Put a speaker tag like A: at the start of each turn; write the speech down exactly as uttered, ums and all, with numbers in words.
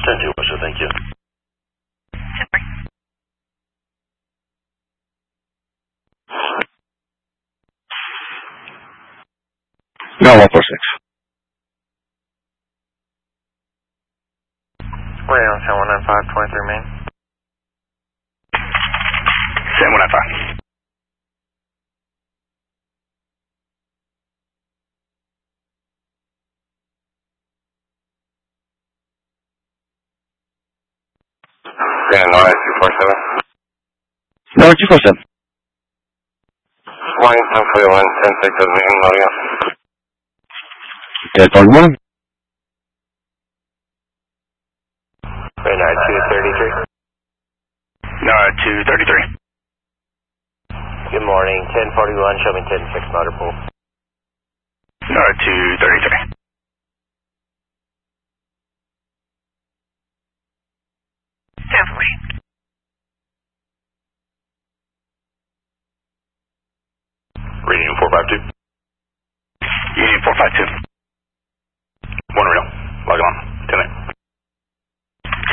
A: ten two, West, thank you.
B: No, one four six.
C: We're on seven one nine five, twenty-three Main.
B: seven one nine five.
C: Grand North two four seven.
B: No, two four seven.
C: Line ten forty-one, ten six of Main, loading up.
B: ten forty-one.
C: Grand North two thirty-three.
B: No, two thirty-three.
C: Good morning, ten forty-one, show me ten six motor pool.
B: No, two thirty-three.
D: Definitely.
A: Reading four five two.
B: Union four five two.